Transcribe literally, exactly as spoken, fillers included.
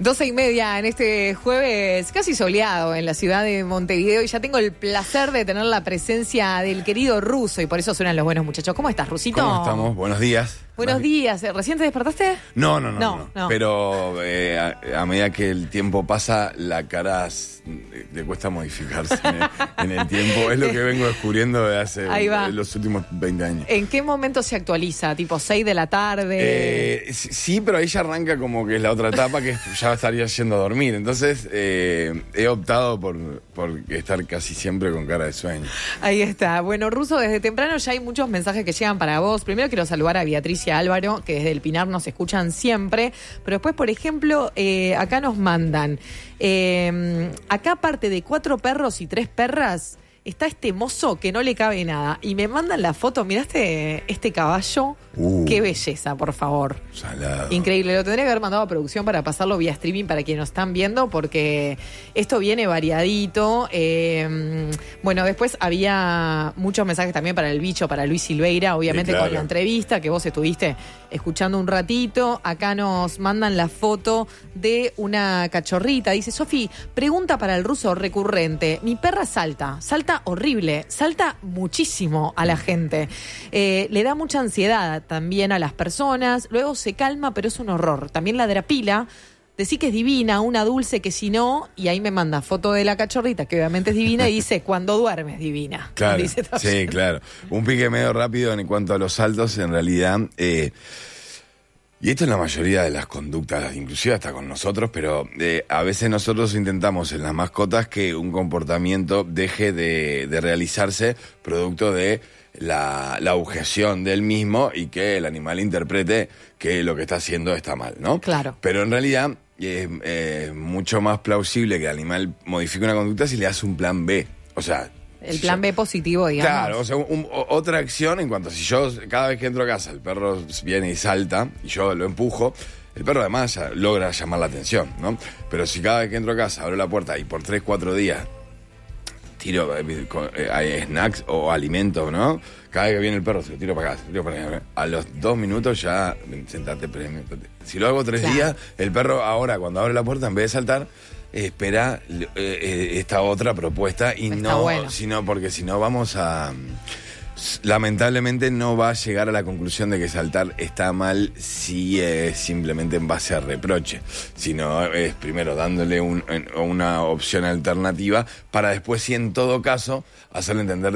doce y media en este jueves casi soleado en la ciudad de Montevideo y ya tengo el placer de tener la presencia del querido Russo y por eso suenan los buenos muchachos. ¿Cómo estás, Rusito? ¿Cómo estamos? Buenos días. Buenos días. ¿Recién te despertaste? No, no, no. No, no, no. Pero eh, a, a medida que el tiempo pasa, la cara le cuesta modificarse en, el, en el tiempo. Es lo que vengo descubriendo de hace los últimos veinte años. ¿En qué momento se actualiza? ¿Tipo seis de la tarde? Eh, sí, pero ahí ya arranca como que es la otra etapa que ya estaría yendo a dormir. Entonces eh, he optado por, por estar casi siempre con cara de sueño. Ahí está. Bueno, Russo, desde temprano ya hay muchos mensajes que llegan para vos. Primero quiero saludar a Beatriz y a Álvaro, que desde el Pinar nos escuchan siempre. Pero después, por ejemplo, eh, acá nos mandan... Eh, acá aparte de cuatro perros y tres perras, está este mozo que no le cabe nada. Y me mandan la foto, miraste este caballo. Uh, qué belleza, por favor. Salado. Increíble, lo tendría que haber mandado a producción para pasarlo vía streaming para quienes nos están viendo, porque esto viene variadito. Eh, bueno, después había muchos mensajes también para el bicho, para Luis Silveira, obviamente, sí, claro, con la entrevista que vos estuviste escuchando un ratito. Acá nos mandan la foto de una cachorrita. Dice, Sofi, pregunta para el Russo recurrente. Mi perra salta, salta horrible, salta muchísimo a la gente. Eh, le da mucha ansiedad también a las personas, luego se calma, pero es un horror. También la drapila, decí que es divina, una dulce que si no, y ahí me manda foto de la cachorrita, que obviamente es divina, y dice, cuando duermes divina. Claro, dice sí, claro. Un pique medio rápido en cuanto a los saltos, en realidad... Eh, y esto es la mayoría de las conductas, inclusive hasta con nosotros, pero eh, a veces nosotros intentamos en las mascotas que un comportamiento deje de, de realizarse producto de la, la objeción del mismo y que el animal interprete que lo que está haciendo está mal, ¿no? Claro. Pero en realidad es eh, mucho más plausible que el animal modifique una conducta si le hace un plan B. O sea... El plan B positivo, digamos. Claro, o sea, un, un, otra acción en cuanto a si yo, cada vez que entro a casa, el perro viene y salta, y yo lo empujo, el perro además ya logra llamar la atención, ¿no? Pero si cada vez que entro a casa, abro la puerta y por tres, cuatro días tiro, eh, hay snacks o alimentos, ¿no? Cada vez que viene el perro, se lo tiro para acá, se lo tiro para acá. A los dos minutos ya, sentate, premio. Si lo hago tres claro. días, el perro ahora, cuando abre la puerta, en vez de saltar, espera eh, eh, esta otra propuesta y Está no, bueno. sino porque si no vamos a... Lamentablemente no va a llegar a la conclusión de que saltar está mal si es simplemente en base a reproche, sino es primero dándole un, una opción alternativa para después, si en todo caso, hacerle entender